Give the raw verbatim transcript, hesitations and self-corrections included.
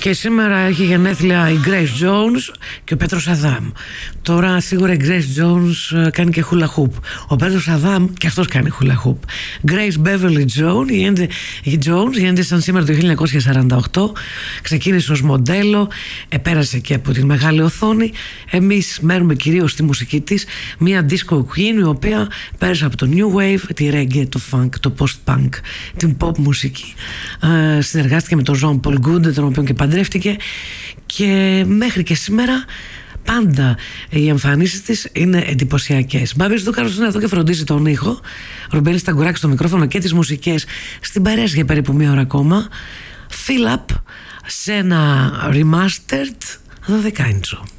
Και σήμερα έχει γενέθλια η Grace Jones και ο Πέτρος Αδάμ. Τώρα σίγουρα η Grace Jones κάνει και hula hoop. Ο Πέτρος Αδάμ και αυτός κάνει hula hoop. Grace Beverly Jones, η Jones γέννησε σήμερα το χίλια εννιακόσια σαράντα οκτώ. Ξεκίνησε ως μοντέλο, επέρασε και από την μεγάλη οθόνη. Εμείς μένουμε κυρίως στη μουσική της. Μια disco queen η οποία πέρασε από το new wave, τη reggae, το funk, το post-punk, την pop μουσική. Ε, συνεργάστηκε με τον Jean Paul Goude, τον οποίο και παντρεύτηκε, και μέχρι και σήμερα πάντα οι εμφανίσεις της είναι εντυπωσιακές. Μπάμπης Δούκαρος είναι εδώ και φροντίζει τον ήχο. Ρομπέλης Ταγκουράκης στο μικρόφωνο και τις μουσικές στην παρέα για περίπου μία ώρα ακόμα. Fill Up σε ένα remastered δωδεκάιντσο.